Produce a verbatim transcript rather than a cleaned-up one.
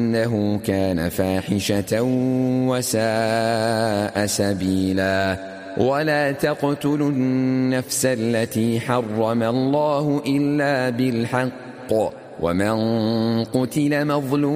إنه كان فاحشة وساء سبيلا. ولا تقتلوا النفس التي حرم الله إلا بالحق ومن قتل مظلوما